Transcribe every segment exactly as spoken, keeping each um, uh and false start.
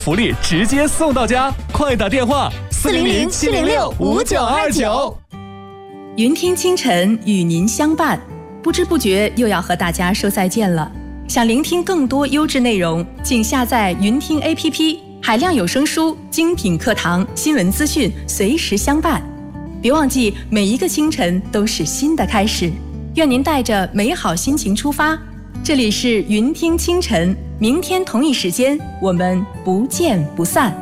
福利直接送到家，快打电话四零零七零六五九二九。 云听清晨与您相伴，不知不觉又要和大家说再见了。想聆听更多优质内容，请下载云听 A P P， 海量有声书、精品课堂、新闻资讯，随时相伴。别忘记，每一个清晨都是新的开始。愿您带着美好心情出发。这里是云听清晨，明天同一时间我们不见不散。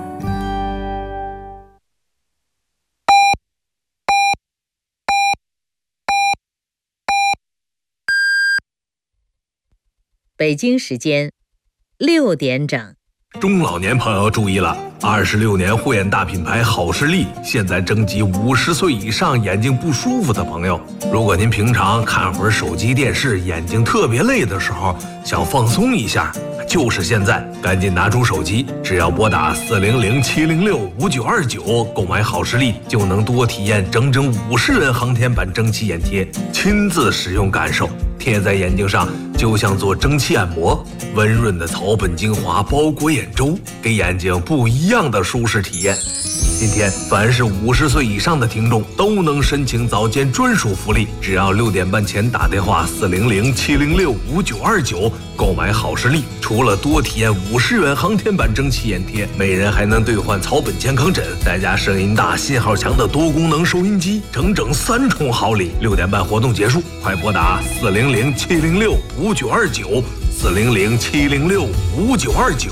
北京时间六点整。 中老年朋友注意了，二十六年护眼大品牌好视力现在征集五十岁以上眼睛不舒服的朋友。如果您平常看会儿手机电视，眼睛特别累的时候，想放松一下，就是现在，赶紧拿出手机，只要拨打四零零七零六五九二九购买好视力，就能多体验整整五十元航天版蒸汽眼贴，亲自使用感受，贴在眼睛上就像做蒸汽按摩，温润的草本精华包裹眼周，给眼睛不一样的舒适体验。今天凡是五十岁以上的听众都能申请早间专属福利，只要六点半前打电话四零零七零六五九二九购买好视力，除了多体验五十元航天版蒸汽眼贴，每人还能兑换草本健康枕，再加声音大、信号强的多功能收音机，整整三重好礼。六点半活动结束，快拨打四零零七零六五九二九四零零七零六五九二九。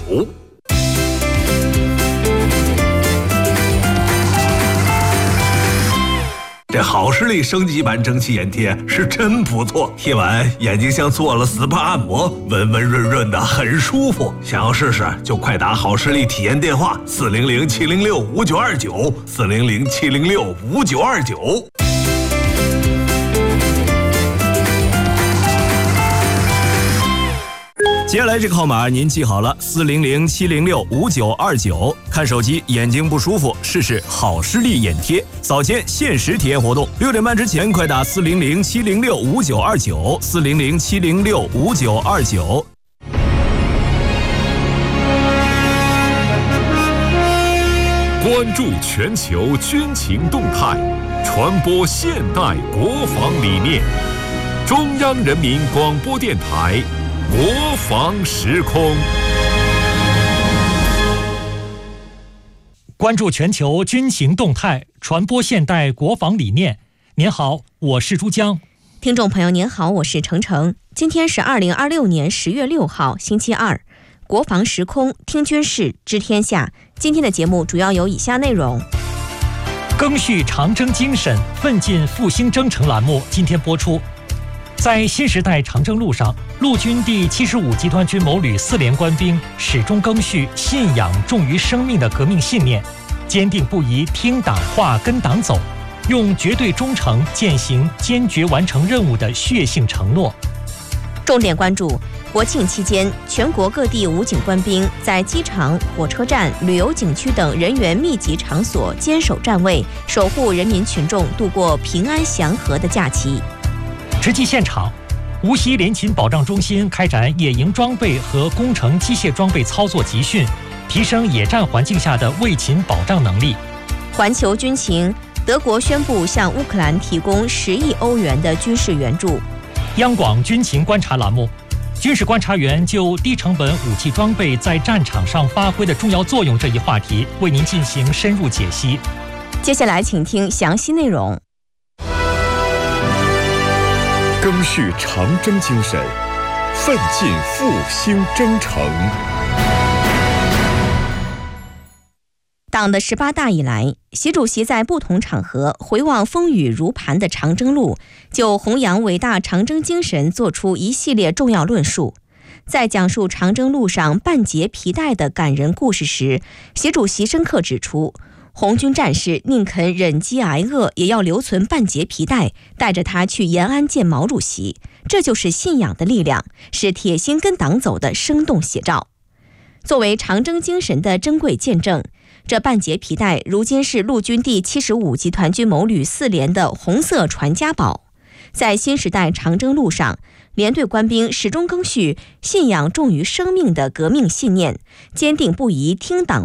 这好视力升级版蒸汽眼贴是真不错，贴完眼睛像做了 S P A 按摩，温温润润的，很舒服。想要试试就快打好视力体验电话四零零七零六五九二九四零零七零六五九二九。 接下来这个号码您记好了，四零零七零六五九二九。看手机眼睛不舒服，试试好视力眼贴，早间限时体验活动，六点半之前快打四零零七零六五九二九四零零七零六五九二九。 关注全球军情动态，传播现代国防理念。中央人民广播电台国防时空。 关注全球军情动态，传播现代国防理念。您好，我是珠江。 听众朋友您好，我是程程。今天是二零二六年十月六号，星期二。国防时空，听军事，知天下。今天的节目主要有以下内容： 赓续长征精神，奋进复兴征程栏目今天播出。在新时代长征路上，陆军第七十五集团军某旅四连官兵始终赓续信仰重于生命的革命信念，坚定不移听党话跟党走，用绝对忠诚践行坚决完成任务的血性承诺。 重点关注国庆期间，全国各地武警官兵在机场、火车站、旅游景区等人员密集场所坚守站位，守护人民群众度过平安祥和的假期。 实际现场，无锡联勤保障中心开展野营装备和工程机械装备操作集训，提升野战环境下的卫勤保障能力。 环球军情，德国宣布向乌克兰提供十亿欧元的军事援助。 央广军情观察栏目，军事观察员就低成本武器装备在战场上发挥的重要作用这一话题，为您进行深入解析。 接下来请听详细内容。 赓续长征精神，奋进复兴征程。 党的十八大以来，习主席在不同场合回望风雨如磐的长征路，就弘扬伟大长征精神做出一系列重要论述。在讲述长征路上半截皮带的感人故事时，习主席深刻指出，红军战士宁肯忍饥挨饿，也要留存半截皮带，带着他去延安见毛主席。这就是信仰的力量，是铁心跟党走的生动写照。作为长征精神的珍贵见证，这半截皮带如今是陆军第七十五集团军某旅四连的红色传家宝。在新时代长征路上，连队官兵始终赓续信仰重于生命的革命信念，坚定不移听党